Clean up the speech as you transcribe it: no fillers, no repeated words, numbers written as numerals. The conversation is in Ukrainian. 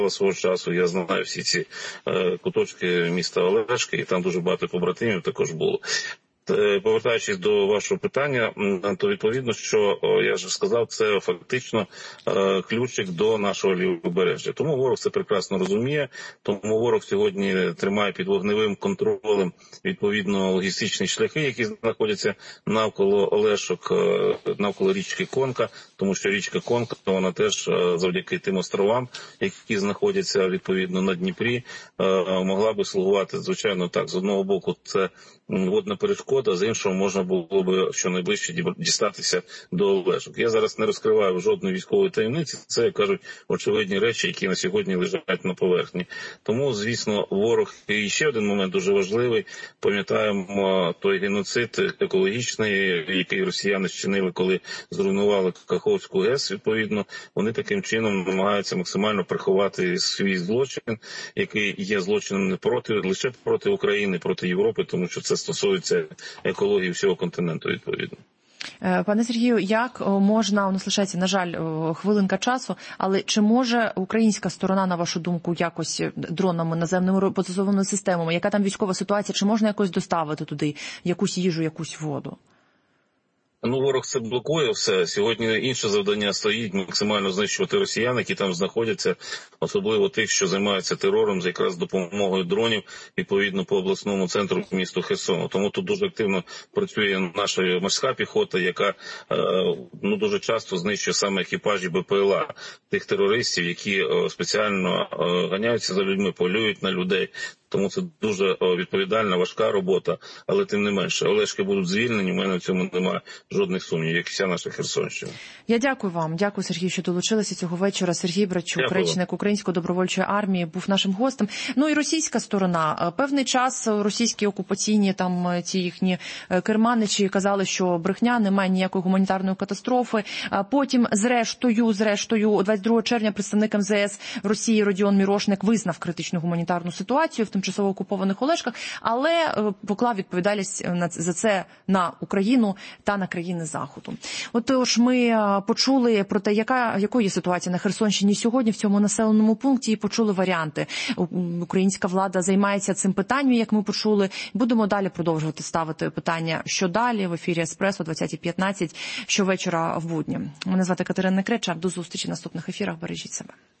свого часу. Я знаю всі ці куточки міста Олешки, і там дуже багато побратимів також було. Повертаючись до вашого питання, то відповідно, що я вже сказав, це фактично ключик до нашого лівобережжя. Тому ворог це прекрасно розуміє, тому ворог сьогодні тримає під вогневим контролем відповідно логістичні шляхи, які знаходяться навколо Олешок, навколо річки Конка, тому що річка Конка, вона теж завдяки тим островам, які знаходяться відповідно на Дніпрі, могла би слугувати, звичайно, так, з одного боку це водна перешкода, з іншого можна було б щонайближче дістатися до Олешок. Я зараз не розкриваю жодної військової таємниці, це, як кажуть, очевидні речі, які на сьогодні лежать на поверхні. Тому, звісно, ворог, і ще один момент дуже важливий, пам'ятаємо той геноцид екологічний, який росіяни зчинили, коли зруйнували Каховську ГЕС, відповідно, вони таким чином намагаються максимально приховати свій злочин, який є злочином не лише проти України, проти Європи, тому що це стосується екології всього континенту, відповідно. Пане Сергію, як можна, у нас лишається, на жаль, хвилинка часу, але чи може українська сторона, на вашу думку, якось дронами, наземними роботизованими системами, яка там військова ситуація, чи можна якось доставити туди якусь їжу, якусь воду? Ворог це блокує все. Сьогодні інше завдання стоїть – максимально знищувати росіян, які там знаходяться, особливо тих, що займаються терором, якраз допомогою дронів, відповідно, по обласному центру місту Херсону. Тому тут дуже активно працює наша морська піхота, яка дуже часто знищує саме екіпажі БПЛА, тих терористів, які спеціально ганяються за людьми, полюють на людей. Тому це дуже відповідальна, важка робота, але тим не менше. Олешки будуть звільнені, у мене в цьому немає жодних сумнівів, як і вся наша Херсонщина. Я дякую вам. Дякую, Сергій, що долучилися цього вечора. Сергій Братчук, речник Української добровольчої армії, був нашим гостем. І російська сторона. Певний час російські окупаційні там ці їхні керманичі казали, що брехня, немає ніякої гуманітарної катастрофи. Потім, зрештою, 22 червня представник МЗС Росії Родіон Мірошник визнав критичну гуманітарну ситуацію в тимчасово окупованих Олешках, але поклав відповідальність за це на Україну та на країни Заходу. Отож, ми почули про те, якою є ситуація на Херсонщині сьогодні в цьому населеному пункті, і почули варіанти. Українська влада займається цим питанням, як ми почули. Будемо далі продовжувати ставити питання, що далі, в ефірі Еспресо 20:15 щовечора в будні. Мене звати Катерина Кречак. До зустрічі в наступних ефірах. Бережіть себе.